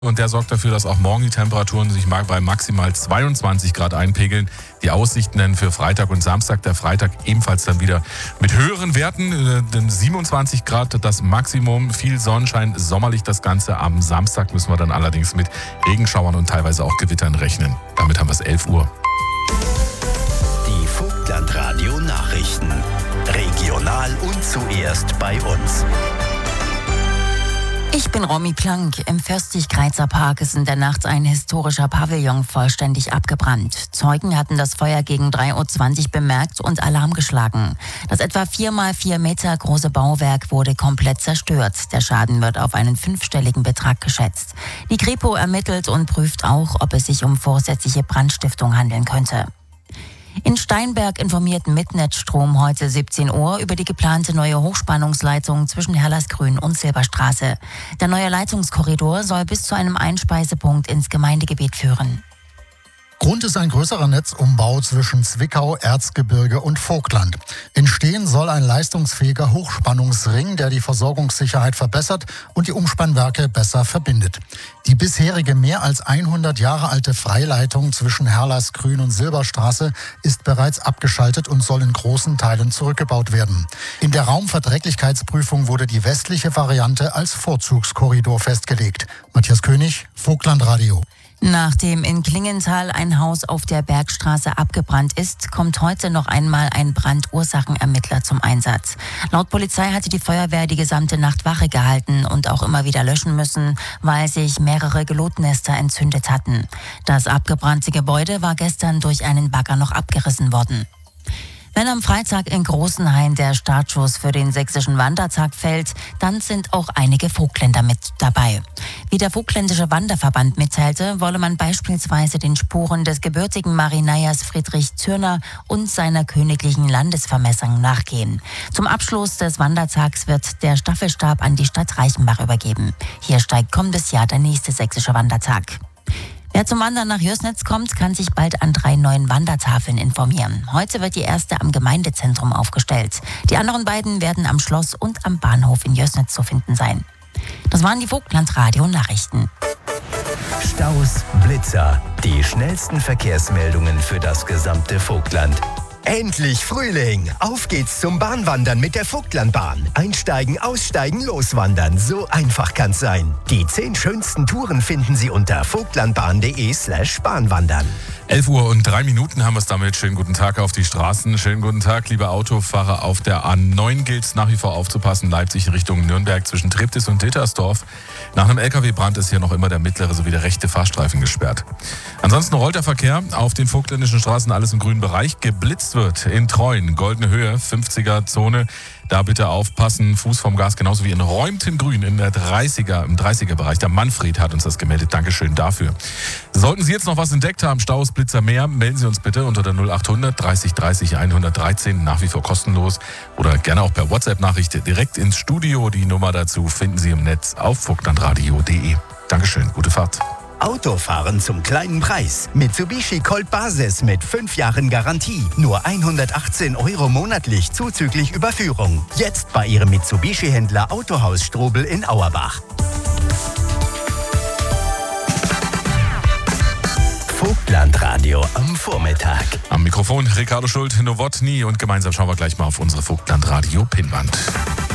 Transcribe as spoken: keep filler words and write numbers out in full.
Und der sorgt dafür, dass auch morgen die Temperaturen sich bei maximal zweiundzwanzig Grad einpegeln. Die Aussichten dann für Freitag und Samstag, der Freitag ebenfalls dann wieder mit höheren Werten, denn siebenundzwanzig Grad das Maximum, viel Sonnenschein, sommerlich das Ganze. Am Samstag müssen wir dann allerdings mit Regenschauern und teilweise auch Gewittern rechnen. Damit haben wir es elf Uhr. Die Vogtlandradio Nachrichten. Regional und zuerst bei uns. Ich bin Romy Plank. Im Fürstlich-Greizer Park ist in der Nacht ein historischer Pavillon vollständig abgebrannt. Zeugen hatten das Feuer gegen drei Uhr zwanzig bemerkt und Alarm geschlagen. Das etwa vier mal vier Meter große Bauwerk wurde komplett zerstört. Der Schaden wird auf einen fünfstelligen Betrag geschätzt. Die Kripo ermittelt und prüft auch, ob es sich um vorsätzliche Brandstiftung handeln könnte. In Steinberg informiert Midnet-Strom heute siebzehn Uhr über die geplante neue Hochspannungsleitung zwischen Herlersgrün und Silberstraße. Der neue Leitungskorridor soll bis zu einem Einspeisepunkt ins Gemeindegebiet führen. Grund ist ein größerer Netzumbau zwischen Zwickau, Erzgebirge und Vogtland. Entstehen soll ein leistungsfähiger Hochspannungsring, der die Versorgungssicherheit verbessert und die Umspannwerke besser verbindet. Die bisherige mehr als hundert Jahre alte Freileitung zwischen Herlersgrün und Silberstraße ist bereits abgeschaltet und soll in großen Teilen zurückgebaut werden. In der Raumverträglichkeitsprüfung wurde die westliche Variante als Vorzugskorridor festgelegt. Matthias König, Vogtlandradio. Nachdem in Klingenthal ein Haus auf der Bergstraße abgebrannt ist, kommt heute noch einmal ein Brandursachenermittler zum Einsatz. Laut Polizei hatte die Feuerwehr die gesamte Nacht Wache gehalten und auch immer wieder löschen müssen, weil sich mehrere Gelotnester entzündet hatten. Das abgebrannte Gebäude war gestern durch einen Bagger noch abgerissen worden. Wenn am Freitag in Großenhain der Startschuss für den sächsischen Wandertag fällt, dann sind auch einige Vogtländer mit dabei. Wie der Vogtländische Wanderverband mitteilte, wolle man beispielsweise den Spuren des gebürtigen Marineiers Friedrich Zürner und seiner königlichen Landesvermessung nachgehen. Zum Abschluss des Wandertags wird der Staffelstab an die Stadt Reichenbach übergeben. Hier steigt kommendes Jahr der nächste sächsische Wandertag. Wer zum Wandern nach Jößnitz kommt, kann sich bald an drei neuen Wandertafeln informieren. Heute wird die erste am Gemeindezentrum aufgestellt. Die anderen beiden werden am Schloss und am Bahnhof in Jößnitz zu finden sein. Das waren die Vogtlandradio-Nachrichten. Staus, Blitzer, die schnellsten Verkehrsmeldungen für das gesamte Vogtland. Endlich Frühling! Auf geht's zum Bahnwandern mit der Vogtlandbahn. Einsteigen, aussteigen, loswandern. So einfach kann's sein. Die zehn schönsten Touren finden Sie unter vogtlandbahn.de slash Bahnwandern. elf Uhr und drei Minuten haben wir es damit. Schönen guten Tag auf die Straßen. Schönen guten Tag, liebe Autofahrer. Auf der A neun gilt es nach wie vor aufzupassen. Leipzig in Richtung Nürnberg zwischen Treptis und Dittersdorf. Nach einem L K W-Brand ist hier noch immer der mittlere sowie der rechte Fahrstreifen gesperrt. Ansonsten rollt der Verkehr auf den vogtländischen Straßen, alles im grünen Bereich. Geblitzt wird in Treuen, goldene Höhe, fünfziger-Zone. Da bitte aufpassen, Fuß vom Gas, genauso wie in Räumtengrün in der dreißiger, im dreißiger-Bereich. Der Manfred hat uns das gemeldet. Dankeschön dafür. Sollten Sie jetzt noch was entdeckt haben, Staus, Blitzer, mehr, melden Sie uns bitte unter der null achthundert dreißig dreißig hundertdreizehn, nach wie vor kostenlos. Oder gerne auch per WhatsApp-Nachricht direkt ins Studio. Die Nummer dazu finden Sie im Netz auf vogtlandradio punkt de. Dankeschön, gute Fahrt. Autofahren zum kleinen Preis. Mitsubishi Colt Basis mit fünf Jahren Garantie. Nur hundertachtzehn Euro monatlich zuzüglich Überführung. Jetzt bei Ihrem Mitsubishi-Händler Autohaus Strobel in Auerbach. Vogtlandradio am Vormittag. Am Mikrofon Ricardo Schult, Nowotny und gemeinsam schauen wir gleich mal auf unsere Vogtlandradio-Pinnwand.